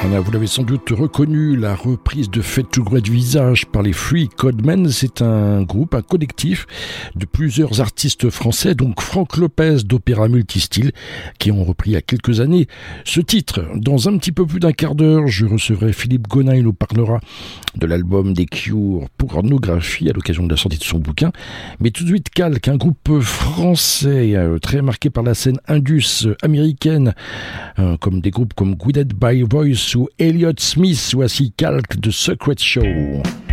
Vous l'avez sans doute reconnu, la reprise de Fade to Grey Visage par les Free Codemen. C'est un groupe, un collectif de plusieurs artistes français, donc Franck Lopez d'Opéra Multistyle, qui ont repris il y a quelques années ce titre. Dans un petit peu plus d'un quart d'heure, je recevrai Philippe Gonin. Il nous parlera de l'album des Cure Pornographie à l'occasion de la sortie de son bouquin. Mais tout de suite, Calque, un groupe français très marqué par la scène indus américaine, comme des groupes comme Guided by Voice ou Elliott Smith. Voici Calque de Secret Show.